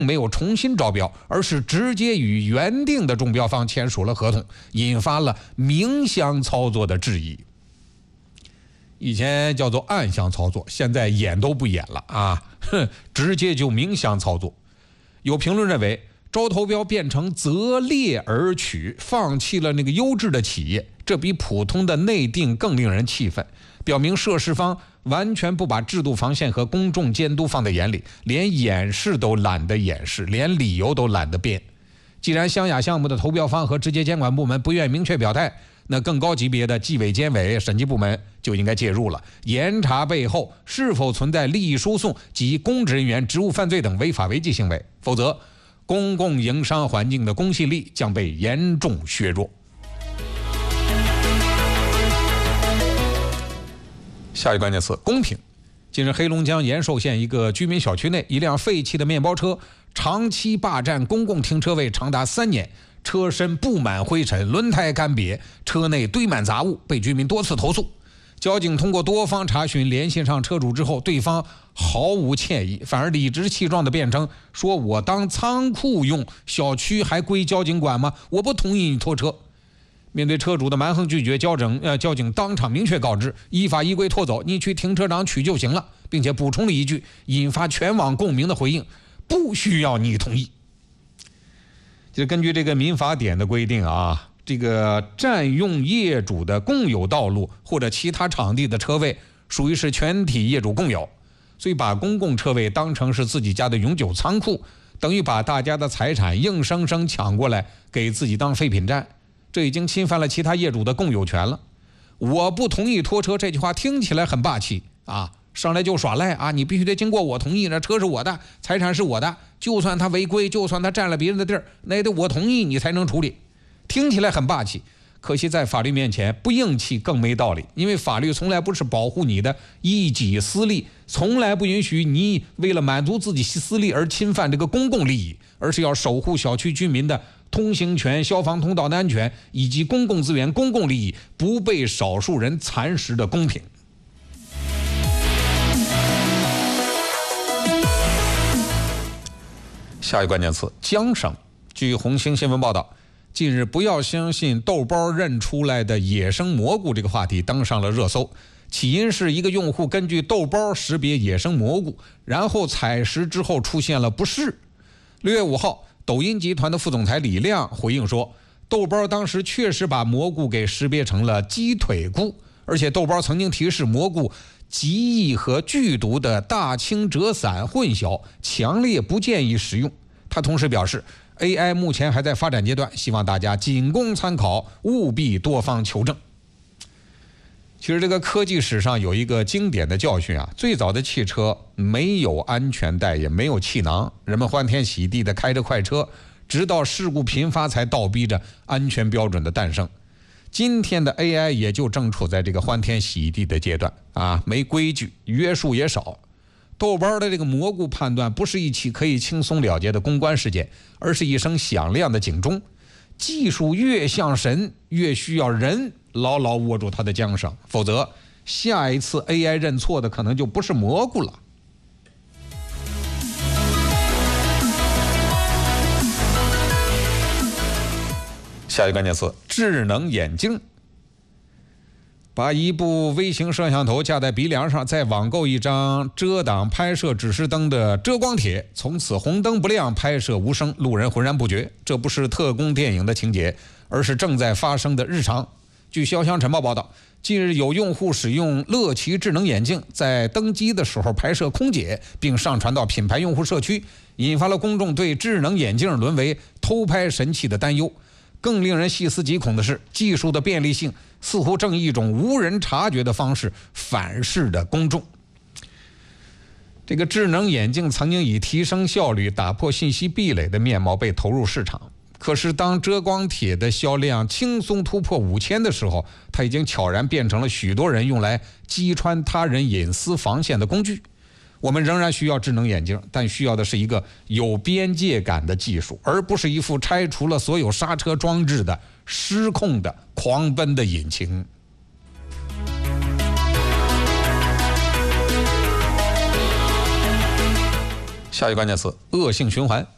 没有重新招标，而是直接与原定的中标方签署了合同，引发了明箱操作的质疑。以前叫做暗箱操作，现在演都不演了啊，直接就明箱操作。有评论认为，招投标变成择劣而取，放弃了那个优质的企业，这比普通的内定更令人气愤，表明涉事方完全不把制度防线和公众监督放在眼里，连掩饰都懒得掩饰，连理由都懒得编。既然湘雅项目的投标方和直接监管部门不愿明确表态，那更高级别的纪委监委审计部门就应该介入了，严查背后是否存在利益输送及公职人员职务犯罪等违法违纪行为，否则公共营商环境的公信力将被严重削弱。下一个关键词：公平。近日，黑龙江延寿县一个居民小区内，一辆废弃的面包车长期霸占公共停车位长达3年，车身布满灰尘，轮胎干瘪，车内堆满杂物，被居民多次投诉。交警通过多方查询联系上车主之后，对方毫无歉意，反而理直气壮地辩称说：“我当仓库用，小区还归交警管吗？我不同意你拖车。”面对车主的蛮横拒绝，交警当场明确告知，依法依规拖走，你去停车场取就行了，并且补充了一句引发全网共鸣的回应：不需要你同意。就根据这个民法典的规定啊，这个占用业主的共有道路或者其他场地的车位属于是全体业主共有，所以把公共车位当成是自己家的永久仓库，等于把大家的财产硬生生抢过来给自己当废品占，这已经侵犯了其他业主的共有权了。我不同意拖车这句话听起来很霸气啊，上来就耍赖啊！你必须得经过我同意，那车是我的，财产是我的，就算他违规，就算他占了别人的地儿，那也得我同意你才能处理。听起来很霸气，可惜在法律面前不硬气更没道理，因为法律从来不是保护你的一己私利，从来不允许你为了满足自己私利而侵犯这个公共利益，而是要守护小区居民的通行权、消防通道的安全以及公共资源、公共利益不被少数人蚕食的公平。下一个关键词：缰绳。据红星新闻报道，近日不要相信豆包认出来的野生蘑菇这个话题登上了热搜。起因是一个用户根据豆包识别野生蘑菇，然后采食之后出现了不适。6月5号，抖音集团的副总裁李亮回应说，豆包当时确实把蘑菇给识别成了鸡腿菇，而且豆包曾经提示蘑菇极易和剧毒的大青赭伞混淆，强烈不建议食用。他同时表示， AI 目前还在发展阶段，希望大家仅供参考，务必多方求证。其实这个科技史上有一个经典的教训啊，最早的汽车没有安全带，也没有气囊，人们欢天喜地的开着快车，直到事故频发才倒逼着安全标准的诞生。今天的 AI 也就正处在这个欢天喜地的阶段啊，没规矩，约束也少。豆包的这个蘑菇判断不是一起可以轻松了结的公关事件，而是一声响亮的警钟。技术越像神，越需要人牢牢握住它的缰绳，否则下一次 AI 认错的可能就不是蘑菇了。下一个关键词：智能眼镜。把一部微型摄像头架在鼻梁上，再网购一张遮挡拍摄指示灯的遮光贴，从此红灯不亮，拍摄无声，路人浑然不觉。这不是特工电影的情节，而是正在发生的日常。据潇湘晨报报道，近日有用户使用乐奇智能眼镜在登机的时候拍摄空姐，并上传到品牌用户社区，引发了公众对智能眼镜沦为偷拍神器的担忧。更令人细思极恐的是，技术的便利性似乎正以一种无人察觉的方式反噬着公众。这个智能眼镜曾经以提升效率、打破信息壁垒的面貌被投入市场，可是当遮光贴的销量轻松突破5000的时候，它已经悄然变成了许多人用来击穿他人隐私防线的工具。我们仍然需要智能眼镜，但需要的是一个有边界感的技术，而不是一副拆除了所有刹车装置的失控的狂奔的引擎。下一个关键词：恶性循环。